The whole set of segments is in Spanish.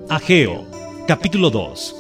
Ageo, capítulo 2.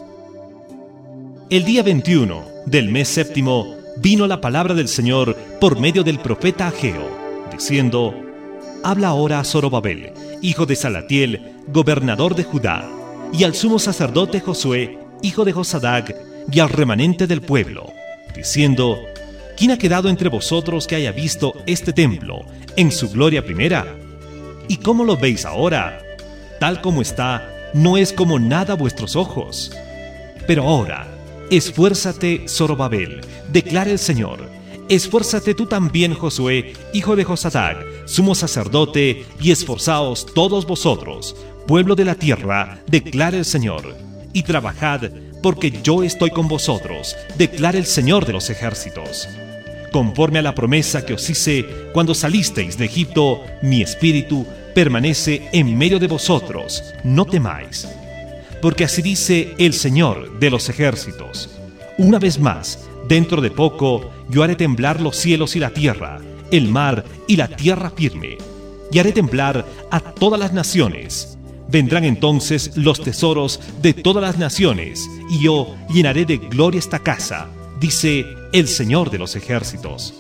El día 21 del mes séptimo vino la palabra del Señor por medio del profeta Ageo, diciendo: Habla ahora a Zorobabel, hijo de Salatiel, gobernador de Judá, y al sumo sacerdote Josué, hijo de Josadac, y al remanente del pueblo, diciendo: ¿Quién ha quedado entre vosotros que haya visto este templo en su gloria primera? ¿Y cómo lo veis ahora? Tal como está, no es como nada a vuestros ojos. Pero ahora, esfuérzate, Zorobabel, declara el Señor. Esfuérzate tú también, Josué, hijo de Josadac, sumo sacerdote, y esforzaos todos vosotros, pueblo de la tierra, declara el Señor. Y trabajad, porque yo estoy con vosotros, declara el Señor de los ejércitos. Conforme a la promesa que os hice cuando salisteis de Egipto, mi espíritu permanece en medio de vosotros, no temáis. Porque así dice el Señor de los ejércitos: una vez más, dentro de poco, yo haré temblar los cielos y la tierra, el mar y la tierra firme, y haré temblar a todas las naciones. Vendrán entonces los tesoros de todas las naciones, y yo llenaré de gloria esta casa, dice el Señor de los ejércitos.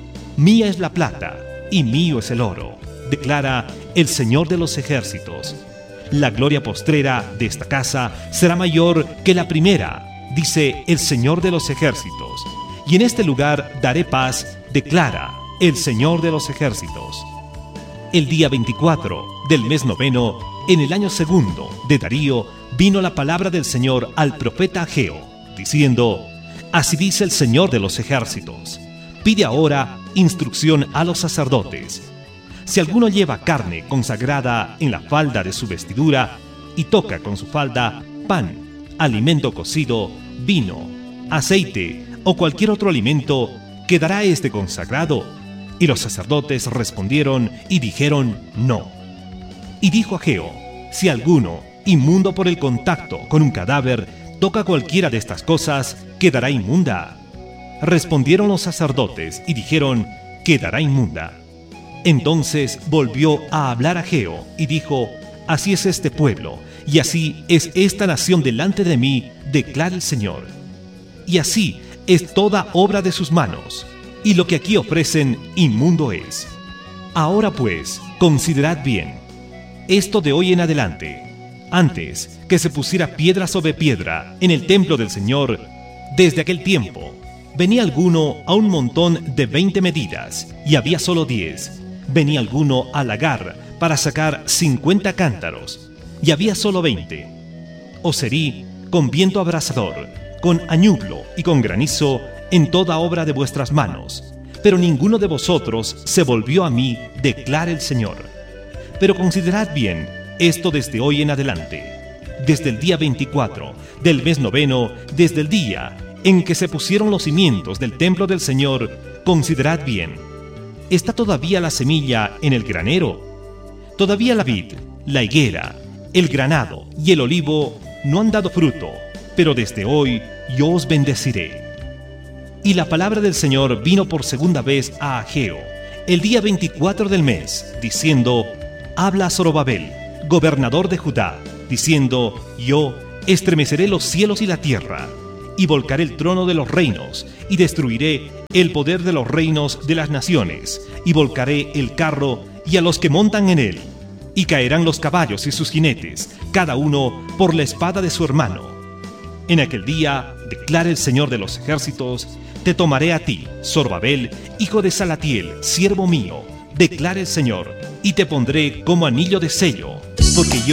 Mía es la plata, y mío es el oro, declara el Señor de los ejércitos. La gloria postrera de esta casa será mayor que la primera, dice el Señor de los ejércitos. Y en este lugar daré paz, declara el Señor de los ejércitos. El día 24 del mes noveno, en el año segundo de Darío, vino la palabra del Señor al profeta Ageo, diciendo: Así dice el Señor de los ejércitos: pide ahora instrucción a los sacerdotes. Si alguno lleva carne consagrada en la falda de su vestidura y toca con su falda pan, alimento cocido, vino, aceite o cualquier otro alimento, ¿quedará este consagrado? Y los sacerdotes respondieron y dijeron: no. Y dijo Ageo: si alguno, inmundo por el contacto con un cadáver, toca cualquiera de estas cosas, ¿quedará inmunda? Respondieron los sacerdotes y dijeron: quedará inmunda. Entonces volvió a hablar Ageo y dijo: así es este pueblo, y así es esta nación delante de mí, declara el Señor. Y así es toda obra de sus manos, y lo que aquí ofrecen inmundo es. Ahora pues, considerad bien esto de hoy en adelante. Antes que se pusiera piedra sobre piedra en el templo del Señor, desde aquel tiempo, venía alguno a un montón de 20 medidas, y había solo 10. Venía alguno al lagar para sacar 50 cántaros, y había solo 20. Os herí con viento abrasador, con añublo y con granizo en toda obra de vuestras manos, pero ninguno de vosotros se volvió a mí, declara el Señor. Pero considerad bien esto desde hoy en adelante, desde el día 24 del mes noveno, desde el día en que se pusieron los cimientos del templo del Señor, considerad bien. ¿Está todavía la semilla en el granero? Todavía la vid, la higuera, el granado y el olivo no han dado fruto, pero desde hoy yo os bendeciré. Y la palabra del Señor vino por segunda vez a Ageo, el día 24 del mes, diciendo: habla a Zorobabel, gobernador de Judá, diciendo: yo estremeceré los cielos y la tierra, y volcaré el trono de los reinos, y destruiré el poder de los reinos de las naciones, y volcaré el carro y a los que montan en él, y caerán los caballos y sus jinetes, cada uno por la espada de su hermano. En aquel día, declara el Señor de los ejércitos, te tomaré a ti, Zorobabel, hijo de Salatiel, siervo mío, declara el Señor, y te pondré como anillo de sello, porque yo